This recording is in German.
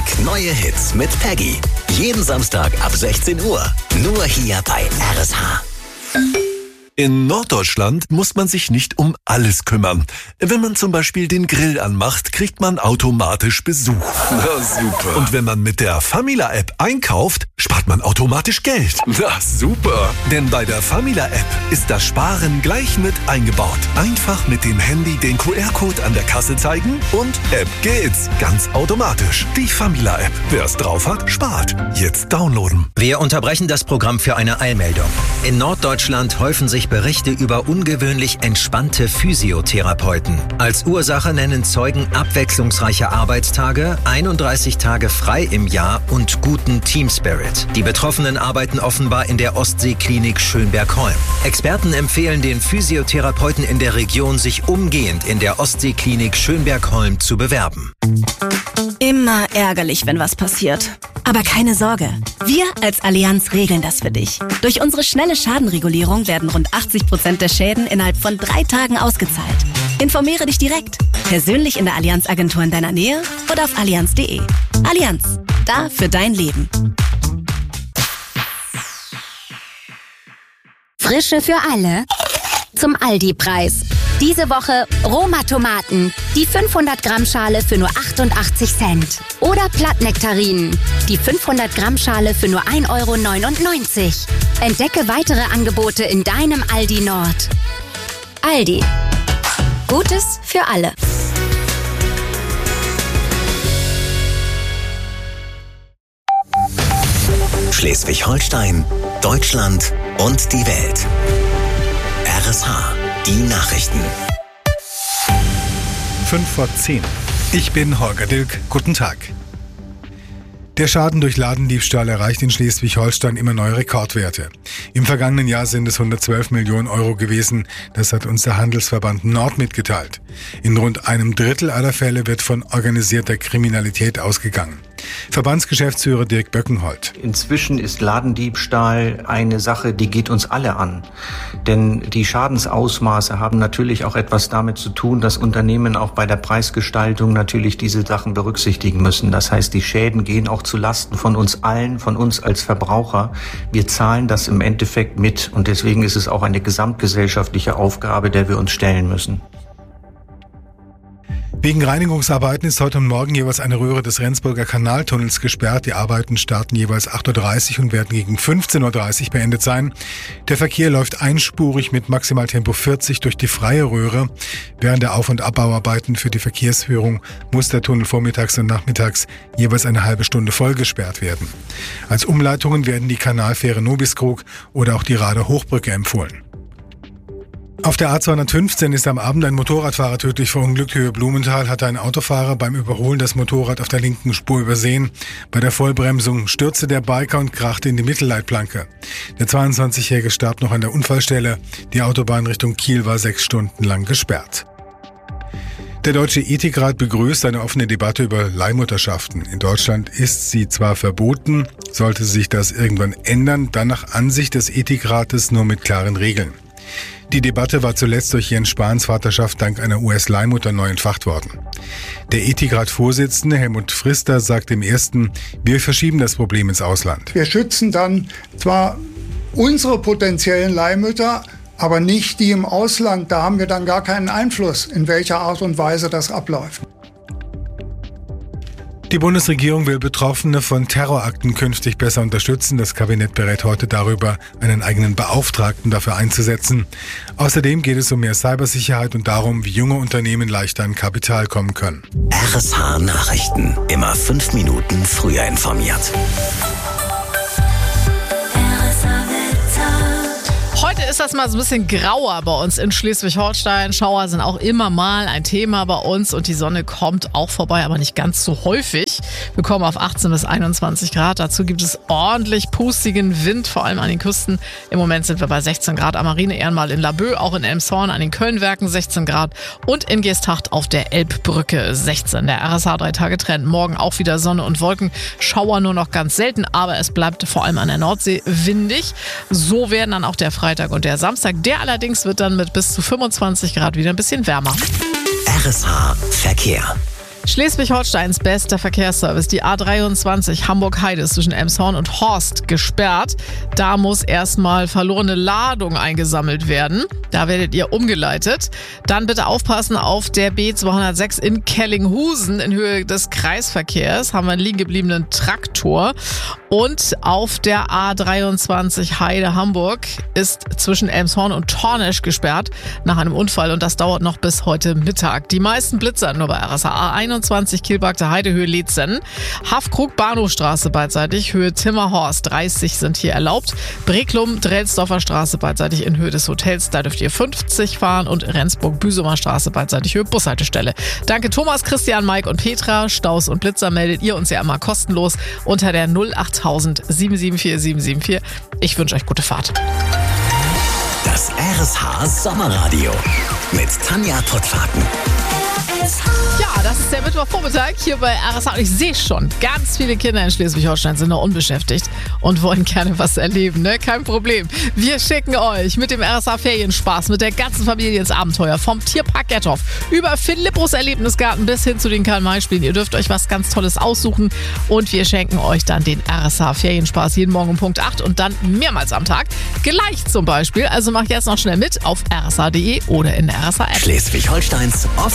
Flashback Neue Hits mit Peggy. Jeden Samstag ab 16 Uhr. Nur hier bei RSH. In Norddeutschland muss man sich nicht um alles kümmern. Wenn man zum Beispiel den Grill anmacht, kriegt man automatisch Besuch. Na super. Und wenn man mit der Famila-App einkauft, spart man automatisch Geld. Na super. Denn bei der Famila-App ist das Sparen gleich mit eingebaut. Einfach mit dem Handy den QR-Code an der Kasse zeigen und App geht's. Ganz automatisch. Die Famila-App. Wer es drauf hat, spart. Jetzt downloaden. Wir unterbrechen das Programm für eine Eilmeldung. In Norddeutschland häufen sich Berichte über ungewöhnlich entspannte Physiotherapeuten. Als Ursache nennen Zeugen abwechslungsreiche Arbeitstage, 31 Tage frei im Jahr und guten Teamspirit. Die Betroffenen arbeiten offenbar in der Ostseeklinik Schönberg-Holm. Experten empfehlen den Physiotherapeuten in der Region, sich umgehend in der Ostseeklinik Schönberg-Holm zu bewerben. Immer ärgerlich, wenn was passiert. Aber keine Sorge, wir als Allianz regeln das für dich. Durch unsere schnelle Schadenregulierung werden rund 80% der Schäden innerhalb von 3 Tagen ausgezahlt. Informiere dich direkt, persönlich in der Allianz-Agentur in deiner Nähe oder auf allianz.de. Allianz, da für dein Leben. Frische für alle zum Aldi-Preis. Diese Woche Roma-Tomaten, die 500-Gramm-Schale für nur 88 Cent. Oder Plattnektarinen, die 500-Gramm-Schale für nur 1,99 Euro. Entdecke weitere Angebote in deinem Aldi Nord. Aldi. Gutes für alle. Schleswig-Holstein, Deutschland und die Welt. RSH. Die Nachrichten. 5:10. Ich bin Holger Dilk. Guten Tag. Der Schaden durch Ladendiebstahl erreicht in Schleswig-Holstein immer neue Rekordwerte. Im vergangenen Jahr sind es 112 Millionen Euro gewesen. Das hat uns der Handelsverband Nord mitgeteilt. In rund einem Drittel aller Fälle wird von organisierter Kriminalität ausgegangen. Verbandsgeschäftsführer Dirk Böckenholt. Inzwischen ist Ladendiebstahl eine Sache, die geht uns alle an. Denn die Schadensausmaße haben natürlich auch etwas damit zu tun, dass Unternehmen auch bei der Preisgestaltung natürlich diese Sachen berücksichtigen müssen. Das heißt, die Schäden gehen auch zu Lasten von uns allen, von uns als Verbraucher. Wir zahlen das im Endeffekt mit. Und deswegen ist es auch eine gesamtgesellschaftliche Aufgabe, der wir uns stellen müssen. Wegen Reinigungsarbeiten ist heute und morgen jeweils eine Röhre des Rendsburger Kanaltunnels gesperrt. Die Arbeiten starten jeweils 8:30 Uhr und werden gegen 15:30 Uhr beendet sein. Der Verkehr läuft einspurig mit Maximaltempo 40 durch die freie Röhre. Während der Auf- und Abbauarbeiten für die Verkehrsführung muss der Tunnel vormittags und nachmittags jeweils eine halbe Stunde voll gesperrt werden. Als Umleitungen werden die Kanalfähre Nobiskrug oder auch die Rader Hochbrücke empfohlen. Auf der A215 ist am Abend ein Motorradfahrer tödlich verunglückt. Höhe Blumenthal hatte ein Autofahrer beim Überholen das Motorrad auf der linken Spur übersehen. Bei der Vollbremsung stürzte der Biker und krachte in die Mittelleitplanke. Der 22-Jährige starb noch an der Unfallstelle. Die Autobahn Richtung Kiel war 6 Stunden lang gesperrt. Der Deutsche Ethikrat begrüßt eine offene Debatte über Leihmutterschaften. In Deutschland ist sie zwar verboten, sollte sich das irgendwann ändern, dann nach Ansicht des Ethikrates nur mit klaren Regeln. Die Debatte war zuletzt durch Jens Spahns Vaterschaft dank einer US-Leihmutter neu entfacht worden. Der Ethikrat-Vorsitzende Helmut Frister sagt im Ersten, wir verschieben das Problem ins Ausland. Wir schützen dann zwar unsere potenziellen Leihmütter, aber nicht die im Ausland. Da haben wir dann gar keinen Einfluss, in welcher Art und Weise das abläuft. Die Bundesregierung will Betroffene von Terrorakten künftig besser unterstützen. Das Kabinett berät heute darüber, einen eigenen Beauftragten dafür einzusetzen. Außerdem geht es um mehr Cybersicherheit und darum, wie junge Unternehmen leichter an Kapital kommen können. RSH Nachrichten. Immer 5 Minuten früher informiert. Heute ist das mal so ein bisschen grauer bei uns in Schleswig-Holstein. Schauer sind auch immer mal ein Thema bei uns und die Sonne kommt auch vorbei, aber nicht ganz so häufig. Wir kommen auf 18 bis 21 Grad. Dazu gibt es ordentlich pustigen Wind, vor allem an den Küsten. Im Moment sind wir bei 16 Grad am Marine-Ehrenmal in Laboe, auch in Elmshorn an den Kölnwerken 16 Grad und in Geesthacht auf der Elbbrücke 16. Der RSH 3-Tage-Trend. Morgen auch wieder Sonne und Wolken. Schauer nur noch ganz selten, aber es bleibt vor allem an der Nordsee windig. So werden dann auch der Freitag und der Samstag. Der allerdings wird dann mit bis zu 25 Grad wieder ein bisschen wärmer. RSH Verkehr. Schleswig-Holsteins bester Verkehrsservice, die A23 Hamburg-Heide ist zwischen Elmshorn und Horst gesperrt. Da muss erstmal verlorene Ladung eingesammelt werden. Da werdet ihr umgeleitet. Dann bitte aufpassen auf der B206 in Kellinghusen in Höhe des Kreisverkehrs. Haben wir einen liegen gebliebenen Traktor. Und auf der A23 Heide Hamburg ist zwischen Elmshorn und Tornesch gesperrt nach einem Unfall und das dauert noch bis heute Mittag. Die meisten Blitzer nur bei RSA A21 Kielbagter Heide Höhe Leetzen. Haffkrug Bahnhofstraße beidseitig Höhe Timmerhorst 30 sind hier erlaubt. Breklum Drelsdorfer Straße beidseitig in Höhe des Hotels, da dürft ihr 50 fahren und Rendsburg-Büsumer Straße beidseitig Höhe Bushaltestelle. Danke Thomas, Christian, Mike und Petra. Staus und Blitzer meldet ihr uns ja immer kostenlos unter der 08000 774 774. Ich wünsche euch gute Fahrt. Das RSH Sommerradio mit Tanja Pottwagen. Ja, das ist der Mittwochvormittag hier bei RSH. Und ich sehe schon, ganz viele Kinder in Schleswig-Holstein sind noch unbeschäftigt und wollen gerne was erleben, ne? Kein Problem. Wir schicken euch mit dem RSH Ferienspaß mit der ganzen Familie ins Abenteuer. Vom Tierpark Gerdhoff über Philippus Erlebnisgarten bis hin zu den Karl-May-Spielen. Ihr dürft euch was ganz Tolles aussuchen und wir schenken euch dann den RSH Ferienspaß jeden Morgen um Punkt 8 und dann mehrmals am Tag. Gleich zum Beispiel. Also macht jetzt noch schnell mit auf rsh.de oder in der RSH-App. Schleswig-Holsteins